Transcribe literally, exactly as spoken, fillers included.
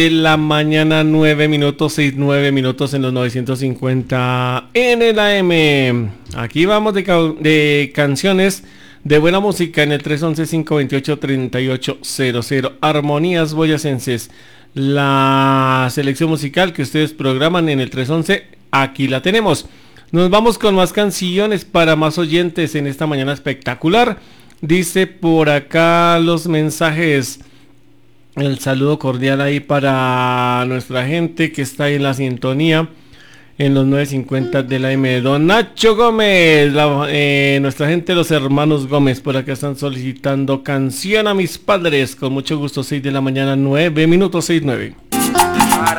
De la mañana, nueve minutos, seis, nueve minutos en los novecientos cincuenta en el A M. Aquí vamos de, ca- de canciones de buena música en el tres once, cinco veintiocho, treinta y ocho cero cero. Armonías boyacenses. La selección musical que ustedes programan en el tres once, aquí la tenemos. Nos vamos con más canciones para más oyentes en esta mañana espectacular. Dice por acá los mensajes. El saludo cordial ahí para nuestra gente que está ahí en la sintonía en los nueve cincuenta de la M. Don Nacho Gómez, la, eh, nuestra gente, los hermanos Gómez, por acá están solicitando canción a mis padres. Con mucho gusto, seis de la mañana, nueve minutos, seis nueve.